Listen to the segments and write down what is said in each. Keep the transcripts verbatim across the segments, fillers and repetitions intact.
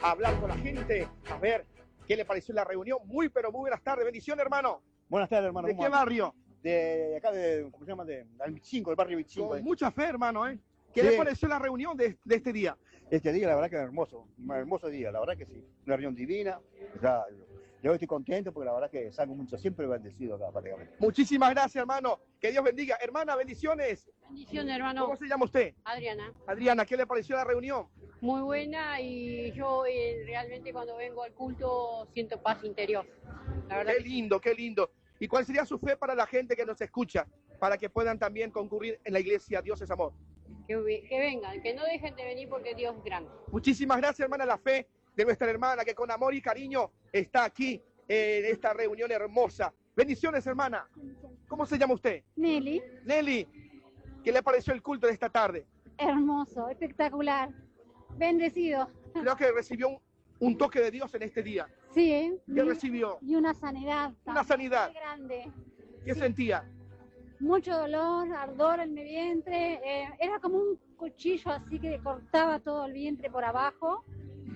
a hablar con la gente, a ver qué le pareció la reunión. Muy, pero muy buenas tardes. Bendiciones, hermano. Buenas tardes, hermano. ¿De qué barrio? De acá, de, ¿cómo se llama? De, del veinticinco, del barrio veinticinco. Con eh. mucha fe, hermano, ¿eh? ¿Qué Sí. le pareció la reunión de, de este día? Este día, la verdad que es hermoso, un hermoso día, la verdad que sí. Una reunión divina. Ya, yo estoy contento porque la verdad que salgo mucho, siempre bendecido acá, prácticamente. Muchísimas gracias, hermano. Que Dios bendiga. Hermana, bendiciones. Bendiciones, hermano. ¿Cómo se llama usted? Adriana. Adriana, ¿qué le pareció la reunión? Muy buena, y yo eh, realmente cuando vengo al culto siento paz interior. La verdad Qué que sí. lindo, qué lindo. ¿Y cuál sería su fe para la gente que nos escucha? Para que puedan también concurrir en la iglesia Dios es Amor. Que, ve- que vengan, que no dejen de venir porque Dios es grande. Muchísimas gracias, hermana, la fe de nuestra hermana que con amor y cariño está aquí en esta reunión hermosa. Bendiciones, hermana. ¿Cómo se llama usted? Nelly, Nelly, ¿qué le pareció el culto de esta tarde? hermoso, espectacular, bendecido. Creo que recibió un, un toque de Dios en este día. Sí, ¿eh? ¿Qué y, recibió? y una sanidad. Una sanidad. Muy grande. ¿Qué Sí. sentía? Mucho dolor, ardor en mi vientre. eh, era como un cuchillo así que cortaba todo el vientre por abajo.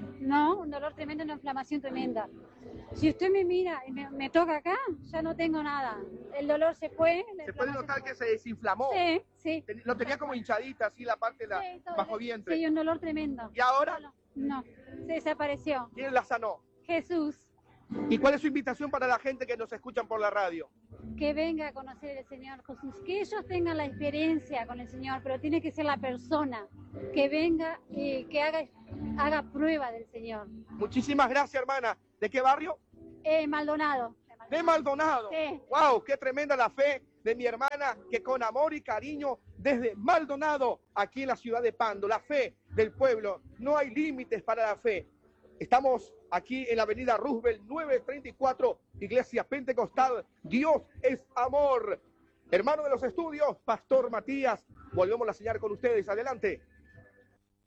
No, un dolor tremendo, una inflamación tremenda. Si usted me mira y me, me toca acá, ya no tengo nada. El dolor se fue. la Se puede inflamación notar se que fue. se desinflamó. Sí, sí. Ten- Lo tenía como hinchadita, así la parte de la Sí, todo bajo el- vientre. Sí, un dolor tremendo. ¿Y ahora? Solo. No, se desapareció. ¿Quién la sanó? Jesús. ¿Y cuál es su invitación para la gente que nos escuchan por la radio? Que venga a conocer al Señor Jesús, que ellos tengan la experiencia con el Señor, pero tiene que ser la persona que venga y que haga, haga prueba del Señor. Muchísimas gracias, hermana. ¿De qué barrio? Eh, Maldonado. De Maldonado. Sí. ¡Wow! ¡Qué tremenda la fe de mi hermana que con amor y cariño desde Maldonado, aquí en la ciudad de Pando, la fe del pueblo. No hay límites para la fe. Estamos aquí en la avenida Roosevelt nueve treinta y cuatro, Iglesia Pentecostal. Dios es amor. Hermano de los estudios, Pastor Matías. Volvemos a señalar con ustedes. Adelante.